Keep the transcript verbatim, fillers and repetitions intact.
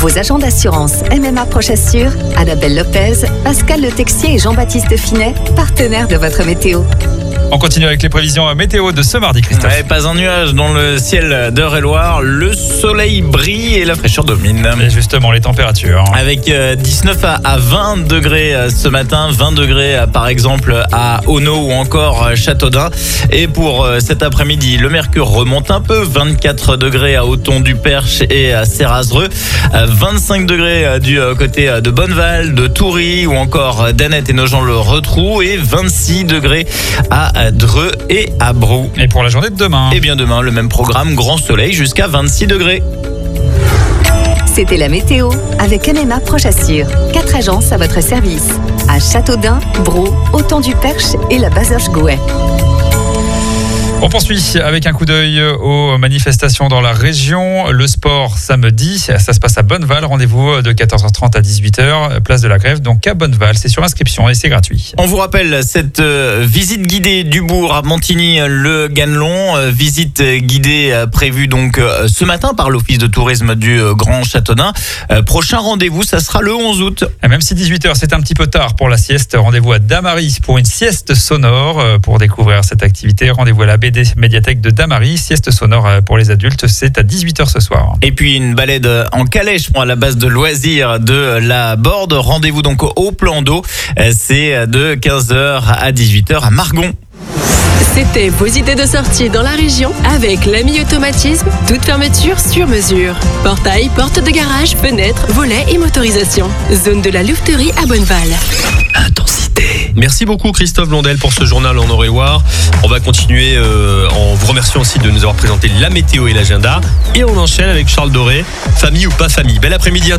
Vos agents d'assurance M M A Prochassure, Annabelle Lopez, Pascal Le Texier et Jean-Baptiste Finet, partenaires de votre météo. On continue avec les prévisions météo de ce mardi, Christophe. Ouais, pas un nuage dans le ciel d'Eure-et-Loire. Le soleil brille et la fraîcheur domine. Et justement, les températures. Avec dix-neuf à vingt degrés ce matin, vingt degrés par exemple à Auneau ou encore Châteaudun. Et pour cet après-midi, le mercure remonte un peu, vingt-quatre degrés à Othon-du-Perche et à Serrazereux, vingt-cinq degrés du côté de Bonneval, de Toury ou encore d'Annette et Nogent-le-Rotrou et vingt-six degrés à Dreux et à Brou. Et pour la journée de demain? Et bien demain, le même programme, grand soleil jusqu'à vingt-six degrés. C'était la météo avec M M A Prochassure. Quatre agences à votre service. À Châteaudun, Brou, Othon-du-Perche et la Bazoche-Gouet. On poursuit avec un coup d'œil aux manifestations dans la région. Le sport samedi, ça se passe à Bonneval. Rendez-vous de quatorze heures trente à dix-huit heures, place de la Grève. Donc à Bonneval, c'est sur inscription et c'est gratuit. On vous rappelle cette visite guidée du bourg à Montigny-le-Ganelon. Visite guidée prévue donc ce matin par l'Office de tourisme du Grand Châteaudun. Prochain rendez-vous, ça sera le onze août. Et même si dix-huit heures, c'est un petit peu tard pour la sieste, rendez-vous à Damary pour une sieste sonore. Pour découvrir cette activité, rendez-vous à la B D médiathèque de Damary, sieste sonore pour les adultes, c'est à dix-huit heures ce soir. Et puis une balade en calèche à la base de loisirs de la Borde. Rendez-vous donc au plan d'eau, c'est de quinze heures à dix-huit heures à Margon. C'était vos idées de sortie dans la région avec l'Ami Automatisme, toute fermeture sur mesure. Portail, porte de garage, fenêtres, volets et motorisation. Zone de la louveterie à Bonneval. Intensité. Merci beaucoup Christophe Blondel pour ce journal en Eure-et-Loire. On va continuer euh, en vous remerciant aussi de nous avoir présenté la météo et l'agenda. Et on enchaîne avec Charles Doré, famille ou pas famille. Bel après-midi à